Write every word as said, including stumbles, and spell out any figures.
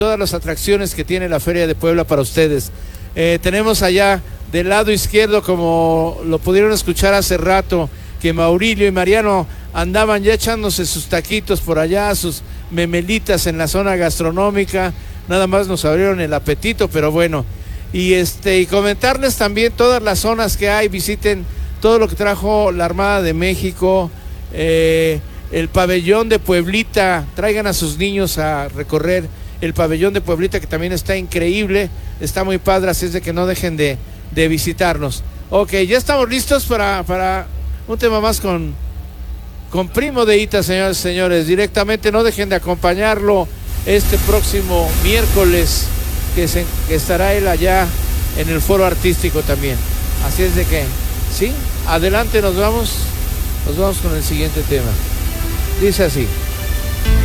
todas las atracciones que tiene la Feria de Puebla para ustedes. Eh, tenemos allá del lado izquierdo, como lo pudieron escuchar hace rato, que Maurilio y Mariano andaban ya echándose sus taquitos por allá, sus memelitas en la zona gastronómica. Nada más nos abrieron el apetito, pero bueno. Y este y comentarles también todas las zonas que hay. Visiten todo lo que trajo la Armada de México, eh, el pabellón de Pueblita. Traigan a sus niños a recorrer el pabellón de Pueblita, que también está increíble, está muy padre, así es de que no dejen de, de visitarnos. Ok, ya estamos listos para, para un tema más con, con Primo de Ita, señores y señores. Directamente, no dejen de acompañarlo este próximo miércoles, que, se, que estará él allá en el foro artístico también. Así es de que, sí, adelante, nos vamos, nos vamos con el siguiente tema. Dice así.